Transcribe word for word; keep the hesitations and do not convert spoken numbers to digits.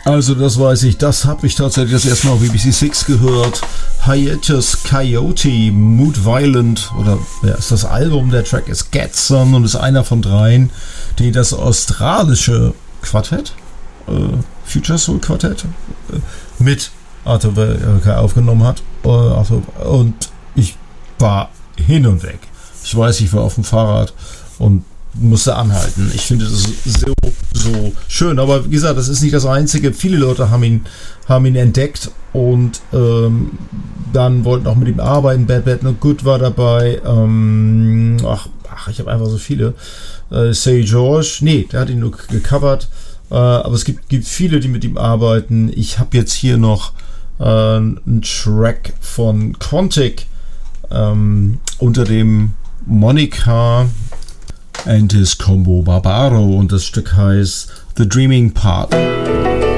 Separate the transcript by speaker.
Speaker 1: Also das weiß ich, das habe ich tatsächlich das erste Mal auf B B C Six gehört. Hiatus Coyote, Mood Violent, oder ja, ist das Album, der Track ist Getson und ist einer von dreien, die das australische Quartett, äh, Future Soul Quartett, äh, mit Arthur Welker aufgenommen hat. Äh, Arthur, und ich war hin und weg. Ich weiß, ich war auf dem Fahrrad und musste anhalten. Ich finde das so, so schön, aber wie gesagt, das ist nicht das Einzige. Viele Leute haben ihn, haben ihn entdeckt und ähm, dann wollten auch mit ihm arbeiten. Bad Bad Not Good war dabei. Ähm, ach, ach, ich habe einfach so viele. Äh, Say George, nee, der hat ihn nur gecovert. Äh, aber es gibt, gibt viele, die mit ihm arbeiten. Ich habe jetzt hier noch äh, einen Track von Quantic ähm, unter dem Monica and his Combo Barbaro und das Stück heißt The Dreaming Part.